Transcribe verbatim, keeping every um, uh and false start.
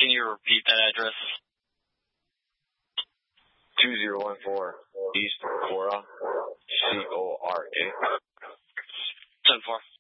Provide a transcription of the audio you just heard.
can you repeat that address? two zero one four East Cora, C O R A. ten four.